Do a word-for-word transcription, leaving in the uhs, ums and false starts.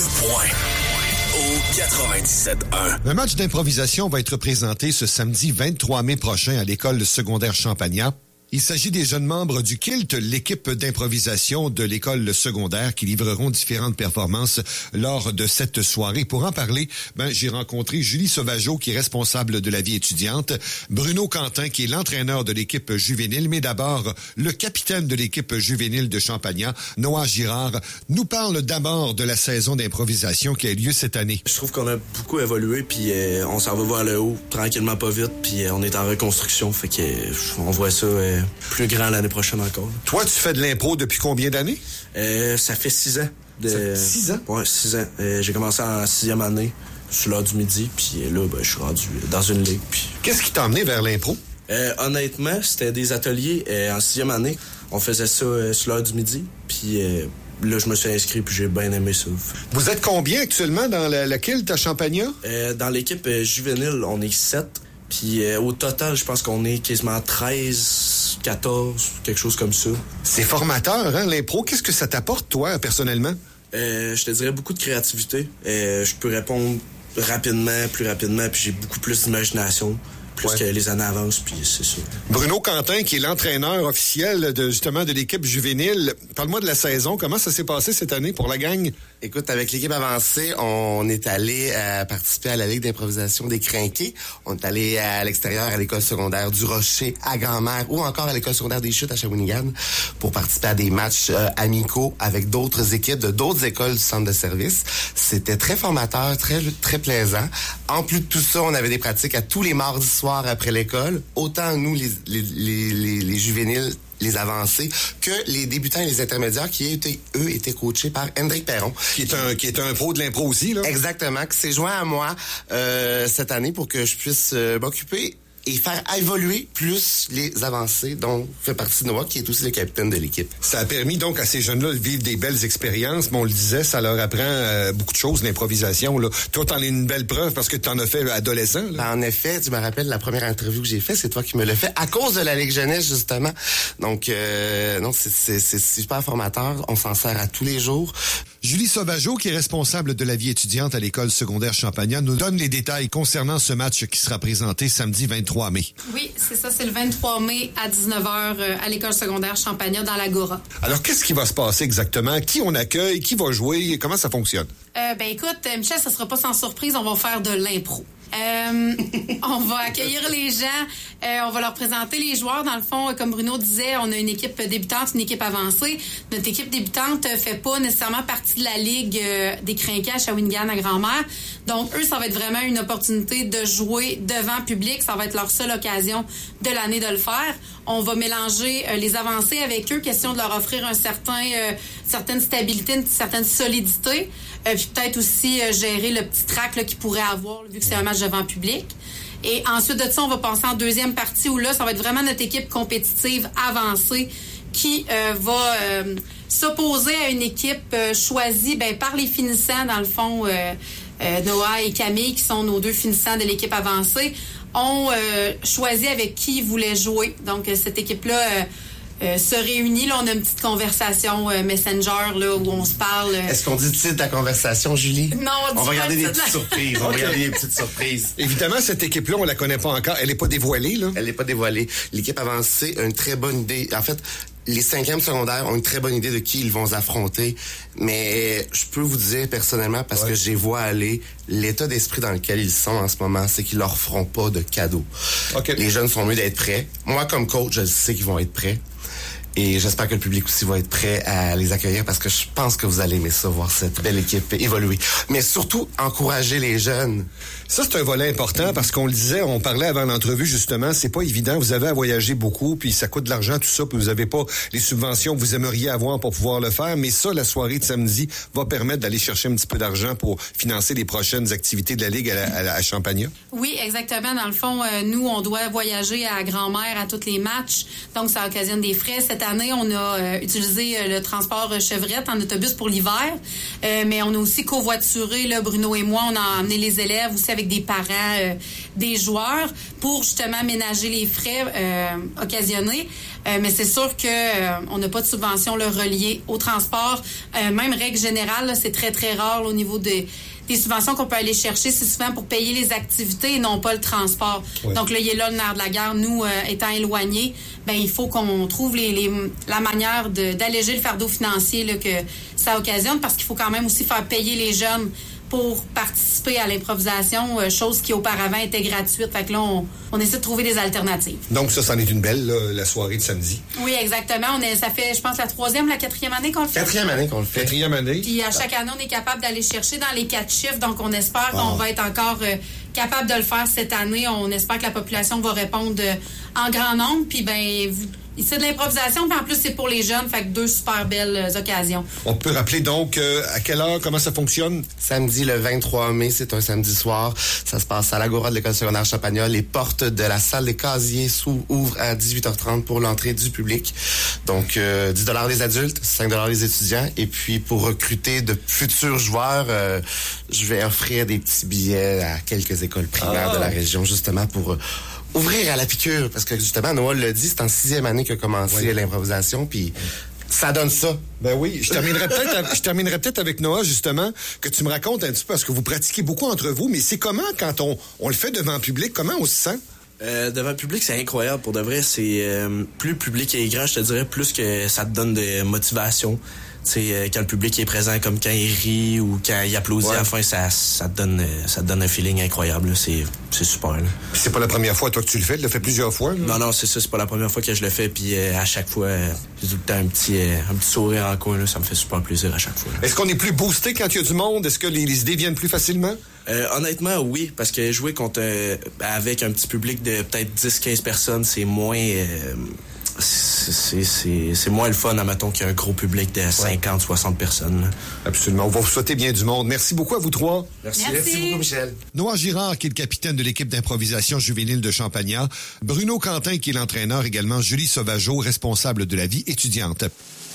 Le Point au quatre-vingt-dix-sept un. Un match d'improvisation va être présenté ce samedi vingt-trois mai prochain à l'école secondaire Champagnat. Il s'agit des jeunes membres du Kilt, l'équipe d'improvisation de l'école secondaire qui livreront différentes performances lors de cette soirée. Pour en parler, ben, j'ai rencontré Julie Sauvageau qui est responsable de la vie étudiante, Bruno Quentin qui est l'entraîneur de l'équipe juvénile, mais d'abord le capitaine de l'équipe juvénile de Champagnat, Noah Girard, nous parle d'abord de la saison d'improvisation qui a eu lieu cette année. Je trouve qu'on a beaucoup évolué, puis euh, on s'en va vers le haut, tranquillement pas vite, puis euh, on est en reconstruction, fait que euh, on voit ça... Euh, plus grand l'année prochaine encore. Toi, tu fais de l'impro depuis combien d'années? Euh, ça fait six ans. De... Ça fait six ans? Ouais, six ans. Euh, j'ai commencé en sixième année, sur l'heure du midi, puis là, ben, je suis rendu dans une ligue. Puis... Qu'est-ce qui t'a emmené vers l'impro? Euh, honnêtement, c'était des ateliers euh, en sixième année. On faisait ça euh, sur l'heure du midi, puis... Euh, Là, je me suis inscrit puis j'ai bien aimé ça. Vous êtes combien actuellement dans la, la Kilt à Champagnat? Euh, dans l'équipe euh, juvénile, on est sept. Puis euh, au total, je pense qu'on est quasiment treize, quatorze, quelque chose comme ça. C'est formateur, hein, l'impro. Qu'est-ce que ça t'apporte, toi, personnellement? Euh, je te dirais beaucoup de créativité. Euh, je peux répondre rapidement, plus rapidement, puis j'ai beaucoup plus d'imagination. Plus ouais. que les années avancent, puis c'est ça. Bruno Quentin, qui est l'entraîneur officiel de justement de l'équipe juvénile, parle-moi de la saison. Comment ça s'est passé cette année pour la gang? Écoute, avec l'équipe avancée, on est allé euh, participer à la Ligue d'improvisation des Crinqués. On est allé à l'extérieur à l'école secondaire du Rocher à Grand-Mère ou encore à l'école secondaire des Chutes à Shawinigan pour participer à des matchs euh, amicaux avec d'autres équipes de d'autres écoles du centre de service. C'était très formateur, très très plaisant. En plus de tout ça, on avait des pratiques à tous les mardis soirs après l'école. Autant nous, les, les, les, les, les juvéniles, les avancés, que les débutants et les intermédiaires qui étaient, eux, étaient coachés par Hendrik Perron. Qui est un, qui est un pro de l'impro aussi, là. Exactement, qui s'est joint à moi euh, cette année pour que je puisse euh, m'occuper et faire évoluer plus les avancées, dont fait partie Noah, qui est aussi le capitaine de l'équipe. Ça a permis donc à ces jeunes-là de vivre des belles expériences, mais on le disait, ça leur apprend euh, beaucoup de choses, l'improvisation, là. Toi, t'en es une belle preuve parce que t'en as fait adolescent, là. Ben, en effet, tu me rappelles la première interview que j'ai faite, c'est toi qui me l'as fait, à cause de la Ligue Jeunesse, justement. Donc, euh, non, c'est, c'est, c'est super formateur, on s'en sert à tous les jours. Julie Sauvageau, qui est responsable de la vie étudiante à l'école secondaire Champagnat, nous donne les détails concernant ce match qui sera présenté samedi vingt-trois mai. Oui, c'est ça, c'est le vingt-trois mai à dix-neuf heures à l'école secondaire Champagnat dans l'Agora. Alors, qu'est-ce qui va se passer exactement? Qui on accueille? Qui va jouer? Comment ça fonctionne? Euh, ben écoute, Michel, ça sera pas sans surprise, on va faire de l'impro. Euh, on va accueillir les gens, euh, on va leur présenter les joueurs. Dans le fond, comme Bruno disait, on a une équipe débutante, une équipe avancée. Notre équipe débutante fait pas nécessairement partie de la Ligue euh, des Crinqués à Shawinigan à Grand-Mère. Donc, eux, ça va être vraiment une opportunité de jouer devant public. Ça va être leur seule occasion de l'année de le faire. On va mélanger euh, les avancées avec eux, question de leur offrir un certain, euh, certaine stabilité, une certaine solidité. Euh, puis peut-être aussi euh, gérer le petit trac là, qu'ils pourraient avoir, là, vu que c'est un match devant public. Et ensuite de ça, on va passer en deuxième partie où là, ça va être vraiment notre équipe compétitive avancée qui euh, va euh, s'opposer à une équipe euh, choisie ben, par les finissants, dans le fond, euh, euh, Noah et Camille, qui sont nos deux finissants de l'équipe avancée, ont euh, choisi avec qui ils voulaient jouer. Donc, euh, cette équipe-là... Euh, Euh, se réunit. Là, on a une petite conversation euh, Messenger là, où on se parle. Euh... Est-ce qu'on dit le titre de la conversation, Julie? Non, on dit On va regarder des la... petites surprises. On va regarder des petites surprises. Évidemment, cette équipe-là, on la connaît pas encore. Elle est pas dévoilée, là? Elle n'est pas dévoilée. L'équipe avancée a une très bonne idée. En fait, les cinquièmes secondaires ont une très bonne idée de qui ils vont affronter. Mais je peux vous dire personnellement, parce ouais. que je les vois aller, l'état d'esprit dans lequel ils sont en ce moment, c'est qu'ils leur feront pas de cadeaux. Okay. Les jeunes sont mieux d'être prêts. Moi, comme coach, je sais qu'ils vont être prêts. Et j'espère que le public aussi va être prêt à les accueillir parce que je pense que vous allez aimer ça, voir cette belle équipe évoluer. Mais surtout, encourager les jeunes. Ça, c'est un volet important parce qu'on le disait, on parlait avant l'entrevue, justement, c'est pas évident. Vous avez à voyager beaucoup, puis ça coûte de l'argent, tout ça, puis vous avez pas les subventions que vous aimeriez avoir pour pouvoir le faire. Mais ça, la soirée de samedi va permettre d'aller chercher un petit peu d'argent pour financer les prochaines activités de la Ligue à, à, à Champagnat. Oui, exactement. Dans le fond, euh, nous, on doit voyager à Grand-Mère à tous les matchs. Donc, ça occasionne des frais. Cette cette année, on a euh, utilisé euh, le transport chevrette en autobus pour l'hiver, euh, mais on a aussi covoituré, là, Bruno et moi, on a emmené les élèves aussi avec des parents euh, des joueurs pour justement ménager les frais euh, occasionnés. Euh, mais c'est sûr que euh, on n'a pas de subvention là, reliée au transport. Euh, même règle générale, là, c'est très, très rare là, au niveau des, des subventions qu'on peut aller chercher. C'est souvent pour payer les activités et non pas le transport. Ouais. Donc là, il est là le nerf de la guerre. Nous, euh, étant éloignés, ben il faut qu'on trouve les, les, la manière de, d'alléger le fardeau financier là, que ça occasionne, parce qu'il faut quand même aussi faire payer les jeunes pour participer à l'improvisation, euh, chose qui auparavant était gratuite. Fait que là, on, on essaie de trouver des alternatives. Donc ça, c'en est une belle, là, la soirée de samedi. Oui, exactement. On est, ça fait, je pense, la troisième, la quatrième année qu'on le fait. Quatrième année qu'on le fait. Quatrième année. Puis à chaque année, on est capable d'aller chercher dans les quatre chiffres. Donc on espère oh. qu'on va être encore euh, capable de le faire cette année. On espère que la population va répondre euh, en grand nombre. Puis ben c'est de l'improvisation, puis en plus, c'est pour les jeunes. Fait que deux super belles euh, occasions. On peut rappeler donc euh, à quelle heure, comment ça fonctionne? Samedi le vingt-trois mai, c'est un samedi soir. Ça se passe à l'Agora de l'École secondaire Champagnat. Les portes de la salle des casiers s'ouvrent à dix-huit heures trente pour l'entrée du public. Donc, euh, dix dollars les adultes, cinq dollars les étudiants. Et puis, pour recruter de futurs joueurs, euh, je vais offrir des petits billets à quelques écoles primaires ah. de la région, justement pour... Euh, ouvrir à la piqûre, parce que justement, Noël l'a dit, c'est en sixième année qu'a commencé oui. l'improvisation, puis ça donne ça. Ben oui, je terminerai peut-être avec, je terminerai peut-être avec Noah, justement, que tu me racontes un petit peu, parce que vous pratiquez beaucoup entre vous, mais c'est comment quand on, on le fait devant le public, comment on se sent? Euh, devant le public, c'est incroyable. Pour de vrai, c'est euh, plus le public est grand, je te dirais, plus que ça te donne de motivation. Tu sais, euh, quand le public est présent, comme quand il rit ou quand il applaudit ouais. à la fin, ça, ça te donne, ça te donne un feeling incroyable. Là. C'est, c'est super. Là. Puis c'est pas la première fois, toi, que tu le fais. Tu l'as fait plusieurs fois. Là. Non, non, c'est ça. C'est pas la première fois que je le fais. Puis euh, à chaque fois, euh, j'ai tout le temps un petit, euh, un petit sourire en coin. Là. Ça me fait super plaisir à chaque fois. Là. Est-ce qu'on est plus boosté quand il y a du monde? Est-ce que les, les idées viennent plus facilement? Euh, honnêtement, oui, parce que jouer contre euh, avec un petit public de peut-être dix à quinze personnes, c'est moins euh, c'est, c'est, c'est moins le fun, admettons, qu'il y a un gros public de cinquante à soixante personnes. Là. Absolument. On va vous souhaiter bien du monde. Merci beaucoup à vous trois. Merci. Merci, Merci beaucoup, Michel. Noah Girard, qui est le capitaine de l'équipe d'improvisation juvénile de Champagnat. Bruno Quentin, qui est l'entraîneur également. Julie Sauvageau, responsable de la vie étudiante.